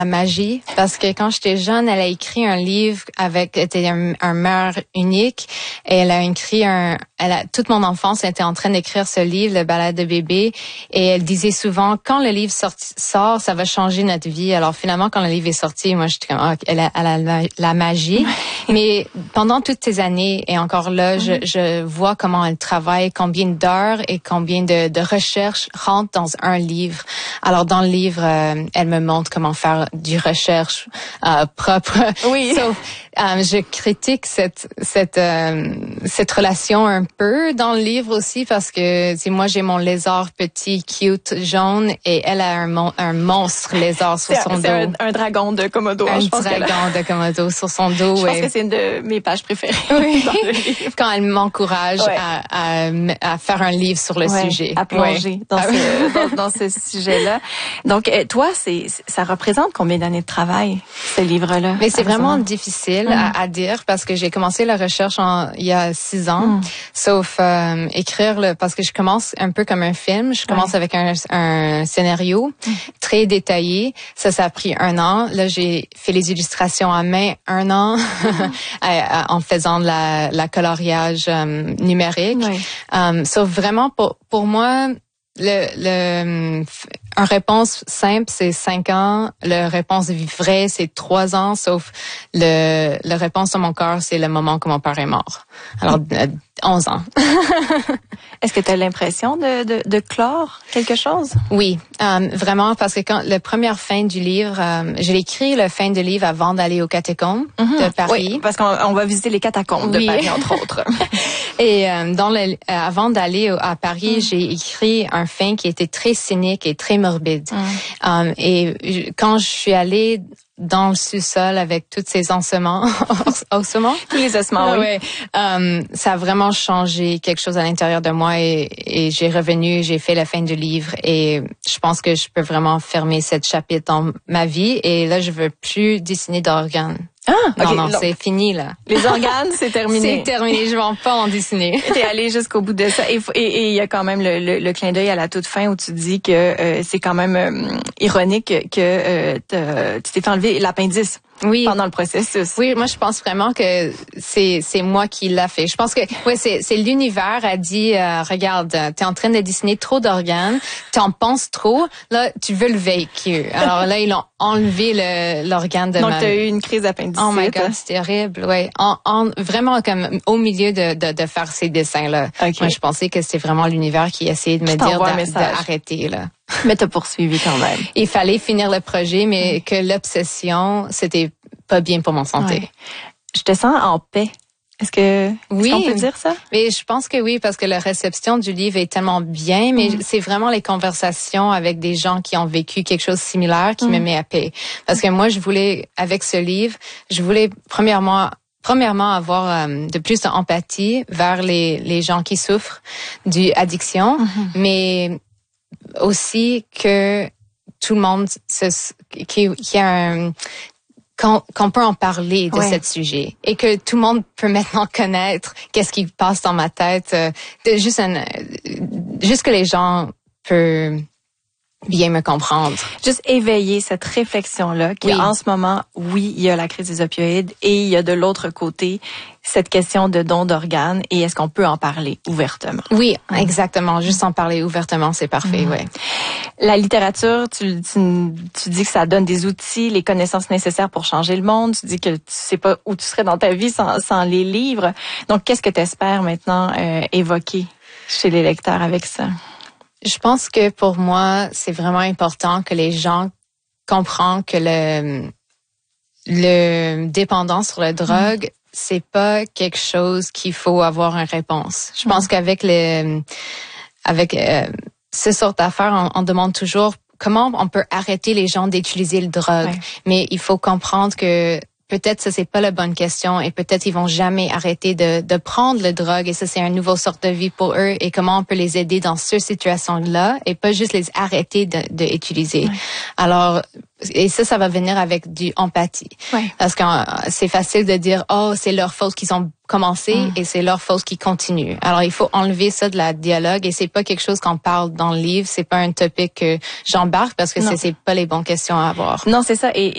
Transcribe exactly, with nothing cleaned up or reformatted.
la magie, parce que quand j'étais jeune, elle a écrit un livre avec, était un, un meurtre unique, et elle a écrit un, elle a, toute mon enfance, elle était en train d'écrire ce livre, le balade de bébé, et elle disait souvent, quand le livre sort, sort, ça va changer notre vie. Alors finalement, quand le livre est sorti, moi, j'étais comme, ah, elle a, elle a la, la magie. Mais pendant toutes ces années, et encore là, je, je vois comment elle travaille, combien d'heures et combien de, de recherches rentrent dans un livre. Alors dans le livre, euh, elle me montre comment faire du recherche euh, propre. Oui. Sauf, euh, je critique cette cette euh, cette relation un peu dans le livre aussi, parce que c'est moi j'ai mon lézard petit cute jaune et elle a un mon, un monstre lézard sur c'est son un, dos. C'est un, un dragon de Komodo. Un je pense dragon que de Komodo sur son dos. Je pense et... que c'est une de mes pages préférées. Oui. Dans le livre. Quand elle m'encourage ouais. à, à à faire un livre sur le ouais, sujet, à plonger ouais. dans, ce, dans, dans ce sujet-là. Donc toi, c'est ça représente combien d'années de travail ce livre-là? Mais c'est vraiment difficile mm. à, à dire parce que j'ai commencé la recherche en, il y a six ans, mm. sauf euh, écrire le, parce que je commence un peu comme un film. Je commence ouais. avec un, un scénario mm. très détaillé. Ça, ça a pris un an. Là, j'ai fait les illustrations à main un an mm. en faisant de la, la coloriage um, numérique. Ouais. Um, sauf vraiment pour pour moi. Le, le, un réponse simple, c'est cinq ans. Le réponse vraie, c'est trois ans, sauf le, le réponse de mon cœur, c'est le moment que mon père est mort. Alors, euh, onze ans. Est-ce que tu as l'impression de, de, de clore quelque chose? Oui, euh, vraiment, parce que quand la première fin du livre, euh, j'ai écrit la fin du livre avant d'aller aux catacombes mm-hmm. de Paris. Oui, parce qu'on on va visiter les catacombes oui. de Paris, entre autres. Et euh, dans le, euh, avant d'aller à Paris, mm. j'ai écrit un fin qui était très cynique et très morbide. Mm. Um, et quand je suis allée dans le sous-sol avec tous ces ossements, ossements, tous les ossements, oui. Ouais, um, ça a vraiment changé quelque chose à l'intérieur de moi et, et j'ai revenu, j'ai fait la fin du livre et je pense que je peux vraiment fermer cette chapitre dans ma vie et là je veux plus dessiner d'organes. Ah, non, okay. non, non, c'est fini, là. Les organes, c'est terminé. C'est terminé, je vais pas en dessiner. T'es allé jusqu'au bout de ça. Et il et, et y a quand même le, le, le clin d'œil à la toute fin où tu dis que euh, c'est quand même euh, ironique que euh, tu t'es fait enlever l'appendice. Oui. Pendant le processus. Oui, moi je pense vraiment que c'est c'est moi qui l'a fait. Je pense que ouais, c'est c'est l'univers a dit euh, regarde, t'es en train de dessiner trop d'organes, t'en penses trop, là tu veux le véhicule. Alors là ils ont enlevé le l'organe de Donc ma... t'as eu une crise d'appendicite. Oh my god, c'était horrible. Ouais, en, en vraiment comme au milieu de de, de faire ces dessins là. Okay. Moi je pensais que c'était vraiment l'univers qui essayait de me dire d'arrêter là. Mais t'as poursuivi quand même. Il fallait finir le projet, mais mm. que l'obsession, c'était pas bien pour mon santé. Ouais. Je te sens en paix. Est-ce que oui, est-ce qu'on peut dire ça? Mais je pense que oui, parce que la réception du livre est tellement bien, mais mm. c'est vraiment les conversations avec des gens qui ont vécu quelque chose de similaire qui mm. me met à paix. Parce que moi, je voulais, avec ce livre, je voulais premièrement Premièrement, avoir euh, de plus d'empathie vers les les gens qui souffrent d'addiction, mm-hmm. mais aussi que tout le monde se, qu'il y a un, qu'on, qu'on peut en parler de ouais. ce sujet et que tout le monde peut maintenant connaître qu'est-ce qui passe dans ma tête, euh, de juste un, juste que les gens peuvent bien me comprendre. Juste éveiller cette réflexion-là qu'en oui. ce moment, oui, il y a la crise des opioïdes et il y a de l'autre côté cette question de don d'organes et est-ce qu'on peut en parler ouvertement? Oui, mmh. exactement. Juste en parler ouvertement, c'est parfait, mmh. ouais. La littérature, tu, tu, tu dis que ça donne des outils, les connaissances nécessaires pour changer le monde. Tu dis que tu sais pas où tu serais dans ta vie sans, sans les livres. Donc, qu'est-ce que tu espères maintenant euh, évoquer chez les lecteurs avec ça? Je pense que pour moi, c'est vraiment important que les gens comprennent que le, le dépendance sur la drogue, mmh. c'est pas quelque chose qu'il faut avoir une réponse. Je mmh. pense qu'avec le, avec euh, ce sort d'affaires, on, on demande toujours comment on peut arrêter les gens d'utiliser le drogue. Ouais. Mais il faut comprendre que peut-être ça c'est pas la bonne question et peut-être ils vont jamais arrêter de de prendre le drogue et ça c'est une nouvelle sorte de vie pour eux et comment on peut les aider dans cette situation-là et pas juste les arrêter de de utiliser. Ouais. Alors et ça ça va venir avec du empathie. Ouais. Parce que c'est facile de dire oh c'est leur faute qu'ils ont commencé mm. et c'est leur faute qui continue. Alors il faut enlever ça de la dialogue et c'est pas quelque chose qu'on parle dans le livre, c'est pas un topic que j'embarque parce que non. c'est c'est pas les bonnes questions à avoir. Non, c'est ça et